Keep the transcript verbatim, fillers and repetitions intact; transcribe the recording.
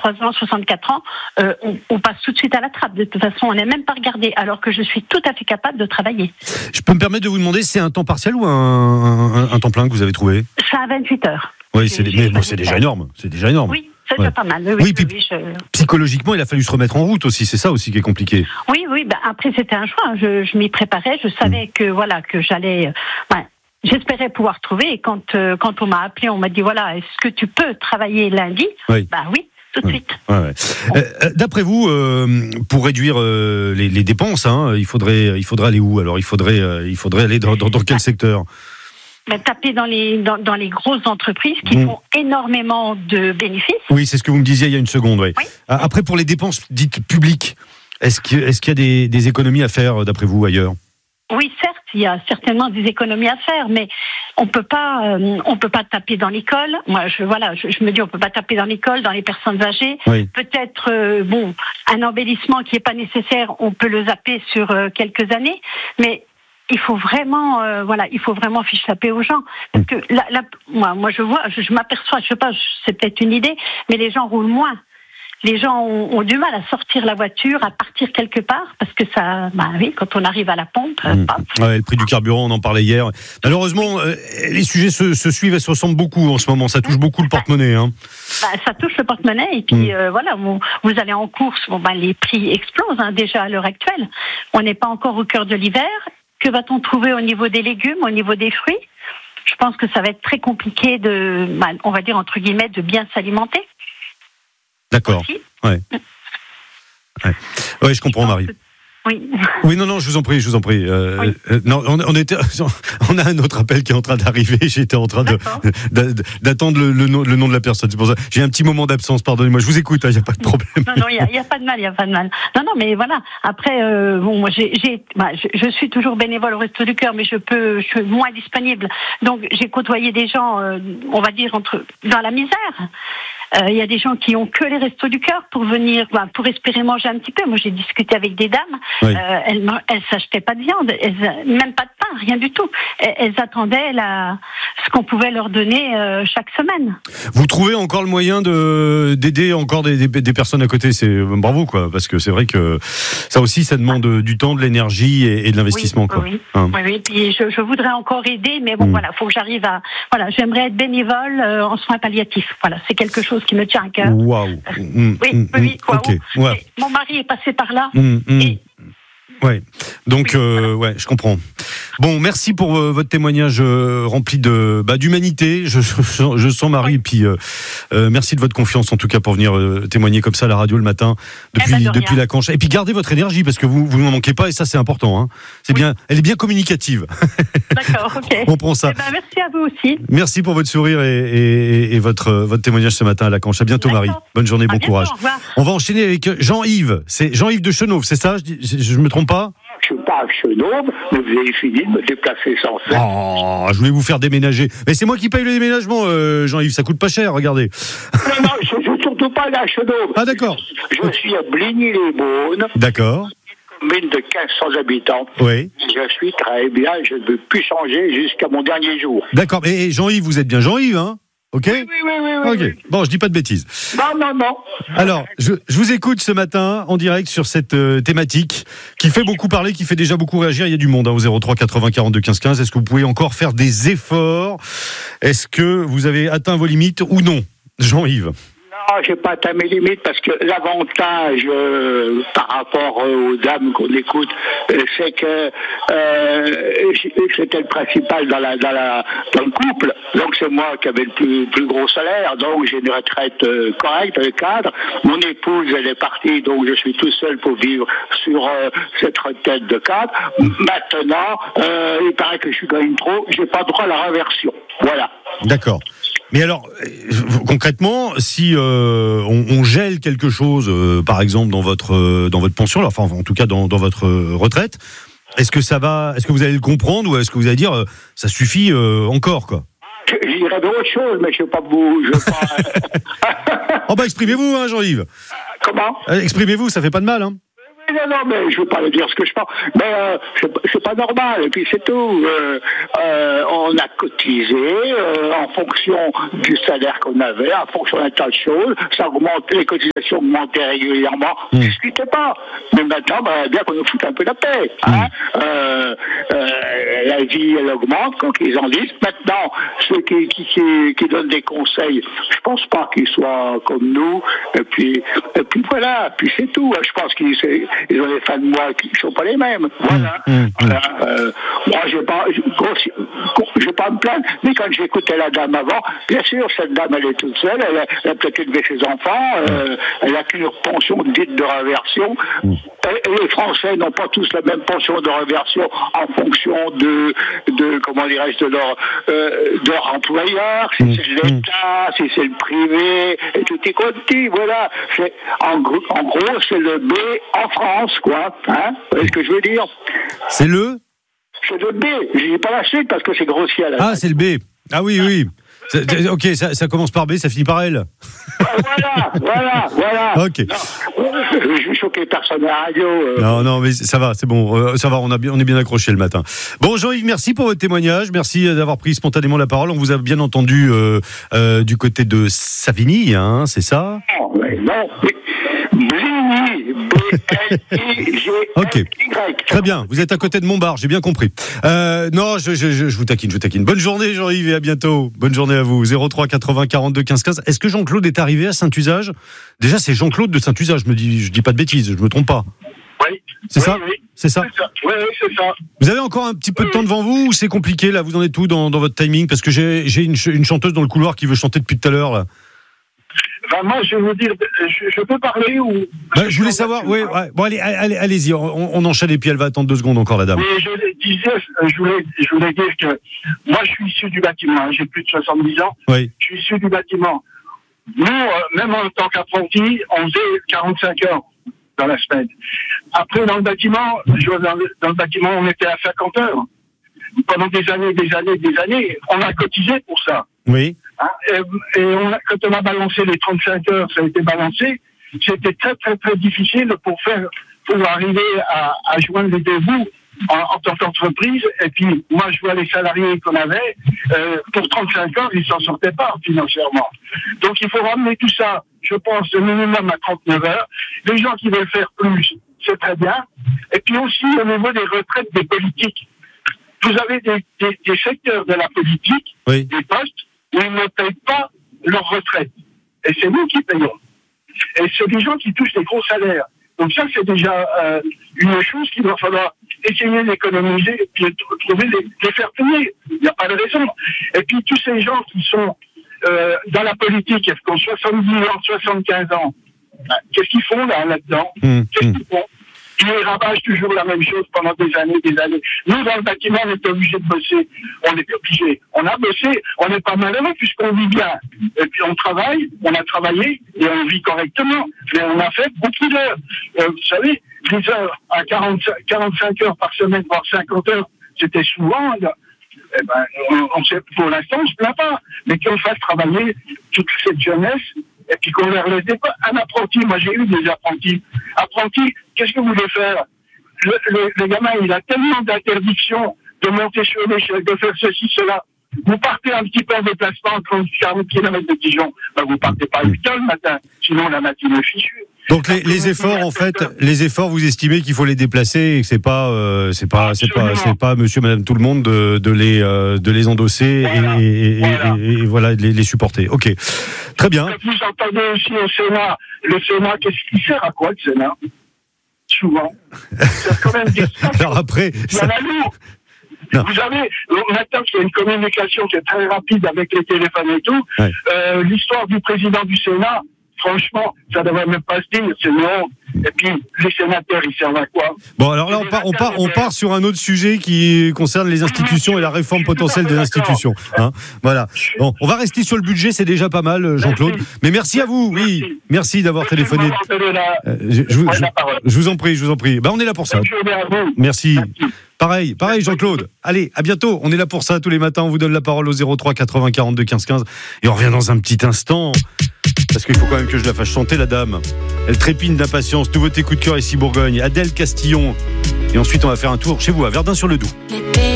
soixante-trois ans, soixante-quatre ans, euh, on, on passe tout de suite à la trappe. De toute façon, on n'est même pas regardé, alors que je suis tout à fait capable de travailler. Je peux me permettre de vous demander, c'est un temps partiel ou un, un, un temps plein que vous avez trouvé ? C'est à vingt-huit heures. Oui, c'est, mais bon, c'est déjà énorme. C'est déjà énorme. Oui, c'est ouais. déjà pas mal. Oui, oui, oui, puis oui, je... psychologiquement, il a fallu se remettre en route aussi. C'est ça aussi qui est compliqué. Oui, oui. Ben après, c'était un choix. Je, je m'y préparais. Je savais mmh. que voilà que j'allais. Euh, ouais, j'espérais pouvoir trouver. Et quand euh, quand on m'a appelé, on m'a dit voilà, est-ce que tu peux travailler lundi ? Oui. Bah oui. Tout de ouais. suite. Ouais, ouais. Bon. Euh, d'après vous, euh, pour réduire euh, les, les dépenses, hein, il faudrait il faudrait aller où ? Alors, il faudrait euh, il faudrait aller dans, dans, dans quel secteur ? Ben, taper dans les, dans, dans les grosses entreprises qui mmh. font énormément de bénéfices. Oui, c'est ce que vous me disiez il y a une seconde. Oui. Oui. Après, pour les dépenses dites publiques, est-ce qu'il, est-ce qu'il y a des, des économies à faire, d'après vous, ailleurs ? Oui, certes, il y a certainement des économies à faire, mais on peut pas, euh, on peut pas taper dans l'école. Moi, je voilà, je, je me dis, on peut pas taper dans l'école, dans les personnes âgées. Oui. Peut-être, euh, bon, un embellissement qui est pas nécessaire, on peut le zapper sur euh, quelques années, mais il faut vraiment, euh, voilà, il faut vraiment fiche taper aux gens. Parce que là, là, moi, moi, je vois, je, je m'aperçois, je sais pas, c'est peut-être une idée, mais les gens roulent moins. Les gens ont, ont du mal à sortir la voiture, à partir quelque part, parce que ça, bah oui, quand on arrive à la pompe, mmh. paf. Ouais, le prix du carburant, on en parlait hier. Malheureusement, euh, les sujets se, se suivent et se ressemblent beaucoup en ce moment. Ça touche beaucoup le porte-monnaie. Hein. Bah, ça touche le porte-monnaie et puis mmh. euh, voilà, vous, vous allez en course, bon, bah, les prix explosent hein, déjà à l'heure actuelle. On n'est pas encore au cœur de l'hiver. Que va-t-on trouver au niveau des légumes, au niveau des fruits ? Je pense que ça va être très compliqué de, bah, on va dire entre guillemets, de bien s'alimenter. D'accord. Aussi. Ouais. Ouais. Ouais, je comprends, Marie. Oui. Oui, non, non, je vous en prie, je vous en prie. Euh, oui. euh, non, on, on était, on a un autre appel qui est en train d'arriver. J'étais en train de, d'attendre le, le, nom, le nom de la personne. C'est pour ça. J'ai un petit moment d'absence. Pardonnez-moi. Je vous écoute. Il hein, n'y a pas de problème. Non, non, il y, y a pas de mal. Il y a pas de mal. Non, non, mais voilà. Après, euh, bon, moi, j'ai, j'ai bah, je, je suis toujours bénévole au Resto du Cœur, mais je peux, je suis moins disponible. Donc, j'ai côtoyé des gens, euh, on va dire entre dans la misère. Il euh, y a des gens qui ont que les Restos du Cœur pour venir, bah, pour espérer manger un petit peu. Moi, j'ai discuté avec des dames. Oui. Euh, elles, elles s'achetaient pas de viande, elles, même pas de pain, rien du tout. Elles, elles attendaient la, ce qu'on pouvait leur donner euh, chaque semaine. Vous trouvez encore le moyen de d'aider encore des, des, des personnes à côté. C'est bravo, quoi, parce que c'est vrai que ça aussi, ça demande ah. du temps, de l'énergie et, et de l'investissement, oui, quoi. Oui, hein. oui, oui. Puis je, je voudrais encore aider, mais bon, mmh. voilà, faut que j'arrive à, voilà, j'aimerais être bénévole euh, en soins palliatifs. Voilà, c'est quelque chose qui me tient à cœur. Waouh. Mmh, oui, mmh, oui, waouh. Okay. Ouais. Mon mari est passé par là. Mmh, mmh. Et... Ouais. Donc, oui, euh, voilà. ouais, je comprends. Bon, merci pour euh, votre témoignage euh, rempli de bah, d'humanité. Je, je, je sens Marie, oui. et puis euh, euh, merci de votre confiance en tout cas pour venir euh, témoigner comme ça à la radio le matin depuis eh ben de depuis la Canche. Et puis gardez votre énergie parce que vous vous n'en manquez pas et ça c'est important. Hein. C'est oui. bien. Elle est bien communicative. D'accord. Ok. On prend ça. Eh ben, merci à vous aussi. Merci pour votre sourire et, et, et votre votre témoignage ce matin à la Canche. À bientôt D'accord. Marie. Bonne journée, bon bientôt, courage. Au revoir. On va enchaîner avec Jean-Yves. C'est Jean-Yves de Chenauve, c'est ça ? Je, je, je me trompe pas ? Je suis pas à Chenauve, mais vous avez fini de me déplacer sans cesse. Oh, je voulais vous faire déménager. Mais c'est moi qui paye le déménagement, euh, Jean-Yves. Ça coûte pas cher, regardez. Non, non, je ne suis surtout pas à Chenauve. Ah, d'accord. Je, je suis à Bligny-les-Beaunes. D'accord. Commune de quinze cents habitants. Oui. Je suis très bien, je ne veux plus changer jusqu'à mon dernier jour. D'accord. Et Jean-Yves, vous êtes bien Jean-Yves, hein ? Ok. Oui, oui, oui, oui. Ok. Oui. Bon, je dis pas de bêtises. Non, non, non. Alors, je, je vous écoute ce matin en direct sur cette euh, thématique qui fait beaucoup parler, qui fait déjà beaucoup réagir. Il y a du monde hein, au zéro trois quatre-vingts quarante-deux quinze quinze. Est-ce que vous pouvez encore faire des efforts ? Est-ce que vous avez atteint vos limites ou non, Jean-Yves ? Non, j'ai pas atteint mes limites parce que l'avantage euh, par rapport euh, aux dames qu'on écoute, euh, c'est que euh, c'était le principal dans, la, dans, la, dans le couple. Donc c'est moi qui avais le plus, plus gros salaire, donc j'ai une retraite euh, correcte, le cadre. Mon épouse, elle est partie, donc je suis tout seul pour vivre sur euh, cette retraite de cadre. Maintenant, euh, il paraît que je suis quand même trop, j'ai pas droit à la réversion. Voilà. D'accord. Mais alors, concrètement, si euh, on, on gèle quelque chose, euh, par exemple dans votre euh, dans votre pension, enfin en tout cas dans, dans votre retraite, est-ce que ça va, est-ce que vous allez le comprendre ou est-ce que vous allez dire euh, ça suffit euh, encore quoi ? Je, je dirais d'autres choses, mais je ne sais pas vous. Je sais pas. Oh bah exprimez-vous, hein, Jean-Yves. Comment ? Exprimez-vous, ça fait pas de mal, hein. non, non, mais je ne veux pas le dire ce que je pense. Mais euh, c'est, c'est pas normal, et puis c'est tout. Euh, euh, on a cotisé euh, en fonction du salaire qu'on avait, en fonction d'un tas de choses. Ça augmente, les cotisations augmentaient régulièrement. Mmh. Je ne discutais pas. Mais maintenant, bah, bien qu'on nous foute un peu la paix. Hein. Mmh. Euh, euh, la vie, elle augmente, quand ils en disent. Maintenant, ceux qui, qui, qui, qui donnent des conseils, je ne pense pas qu'ils soient comme nous. Et puis, et puis voilà, puis c'est tout. Je pense qu'ils ils ont des fins de mois qui ne sont pas les mêmes. Voilà. Mmh, mmh. voilà. Euh, moi, je ne vais pas, je vais pas me plaindre, mais quand j'écoutais la dame avant, bien sûr, cette dame, elle est toute seule, elle a, elle a peut-être élevé ses enfants, euh, elle a qu'une pension dite de réversion. Mmh. Et, et les Français n'ont pas tous la même pension de réversion en fonction de, de comment dirais-je, de leur, euh, de leur employeur, si mmh. c'est l'État, si c'est le privé, et tout est compté, voilà. C'est, en, en gros, c'est le B en France, quoi. Hein, vous voyez ce que je veux dire? C'est le C'est le B. Je dis pas la suite parce que c'est grossier à la Ah, fin. c'est le B. Ah oui, oui. C'est, ok, ça, ça commence par B, ça finit par L. Voilà, voilà, voilà. Ok. Non, je vais choquer personne à la radio. Euh. Non, non, mais ça va, c'est bon. Euh, ça va, on, a bien, on est bien accroché le matin. Bon, Jean-Yves, merci pour votre témoignage. Merci d'avoir pris spontanément la parole. On vous a bien entendu euh, euh, du côté de Savigny, hein, c'est ça? Non, mais non. Mais... Bligny, B L I G Y. Ok, très bien, vous êtes à côté de Montbard, j'ai bien compris. Euh, non, je, je, je, je vous taquine, je vous taquine. Bonne journée Jean-Yves et à bientôt. Bonne journée à vous. zéro trois quatre-vingts quarante-deux quinze quinze. Est-ce que Jean-Claude est arrivé à Saint-Usage? Déjà, c'est Jean-Claude de Saint-Usage, je me dis, je dis pas de bêtises, je me trompe pas. Oui. C'est oui, ça oui. C'est ça, c'est ça. Oui, oui, c'est ça. Vous avez encore un petit peu de temps devant vous ou c'est compliqué là? Vous en êtes où dans, dans votre timing? Parce que j'ai, j'ai une, une chanteuse dans le couloir qui veut chanter depuis tout à l'heure là. Enfin, moi, je vais vous dire, je, je peux parler ou... Bah, je voulais savoir, oui, ouais. Bon, allez, allez, allez-y, on, on enchaîne et puis elle va attendre deux secondes encore, la dame. Mais je disais, je voulais, je voulais dire que moi, je suis issu du bâtiment, j'ai plus de soixante-dix ans, oui. Je suis issu du bâtiment. Nous, euh, même en tant qu'apprenti, on faisait quarante-cinq heures dans la semaine. Après, dans le bâtiment, je, dans, le, dans le bâtiment, on était à cinquante heures. Pendant des années, des années, des années, on a cotisé pour ça. Oui. Hein, et et on a, quand on a balancé les trente-cinq heures, ça a été balancé, c'était très très très difficile pour faire, pour arriver à, à joindre les deux bouts en, en tant qu'entreprise. Et puis moi je vois les salariés qu'on avait, euh, pour trente-cinq heures, ils s'en sortaient pas financièrement. Donc il faut ramener tout ça, je pense, au minimum à trente-neuf heures. Les gens qui veulent faire plus, c'est très bien. Et puis aussi au niveau des retraites des politiques. Vous avez des, des, des secteurs de la politique, oui. Des postes, où ils ne payent pas leur retraite. Et c'est nous qui payons. Et c'est des gens qui touchent des gros salaires. Donc ça, c'est déjà euh, une chose qu'il va falloir essayer d'économiser et puis trouver les, les faire payer. Il n'y a pas de raison. Et puis tous ces gens qui sont euh, dans la politique, qui ont soixante-dix ans, soixante-quinze ans, qu'est-ce qu'ils font là, là-dedans mmh, Qu'est-ce mmh. qu'ils font Ils ravagent toujours la même chose pendant des années, des années. Nous, dans le bâtiment, on est obligés de bosser. On est obligés. On a bossé, on n'est pas malheureux puisqu'on vit bien. Et puis on travaille, on a travaillé et on vit correctement. Mais on a fait beaucoup d'heures. Euh, vous savez, des heures à quarante-cinq, quarante-cinq heures par semaine, voire cinquante heures, c'était souvent... Là, eh ben, on, on sait, pour l'instant, on ne se plaint pas. Mais qu'on fasse travailler toute cette jeunesse... Et puis qu'on leur laisse pas. Un apprenti, moi j'ai eu des apprentis. Apprentis, qu'est-ce que vous voulez faire? le, le, le gamin, il a tellement d'interdictions de monter sur l'échelle, de faire ceci, cela. Vous partez un petit peu en déplacement, trente à quarante kilomètres de Dijon, ben vous partez pas à huit heures le matin, sinon la matinée est fichue. Donc les, les efforts, en fait, les efforts, vous estimez qu'il faut les déplacer et que c'est pas, euh, c'est pas, c'est pas, c'est pas Monsieur, Madame, tout le monde de, de les, euh, de les endosser voilà. Et, et, voilà. Et, et, et voilà, de les, les supporter. Ok, très bien. Vous entendez aussi au Sénat, le Sénat, qu'est-ce qu'il sert à quoi le Sénat? Souvent, c'est quand même des. Alors après, il y en a lourd. Non. Vous savez, maintenant qu'il y a une communication qui est très rapide avec les téléphones et tout, ouais. euh, l'histoire du président du Sénat, franchement, ça ne devrait même pas se dire, c'est non. Et puis, les sénateurs, ils servent à quoi? Bon, alors là, on part, on, part, on part sur un autre sujet qui concerne les institutions et la réforme potentielle des institutions. Hein, voilà. Bon, on va rester sur le budget, c'est déjà pas mal, Jean-Claude. Merci. Mais merci à vous, oui. Merci, merci d'avoir merci téléphoné. Euh, je, je, je, je vous en prie, je vous en prie. Ben, on est là pour ça. Merci. merci. Pareil, pareil Jean-Claude. Allez, à bientôt. On est là pour ça tous les matins. On vous donne la parole au zéro trois quatre-vingts quarante-deux quinze quinze et on revient dans un petit instant. parce qu'il faut quand même que je la fasse chanter, la dame. Elle trépigne d'impatience. Nouveauté coup de cœur ici Bourgogne. Adèle Castillon. Et ensuite, on va faire un tour chez vous, à Verdun-sur-le-Doubs.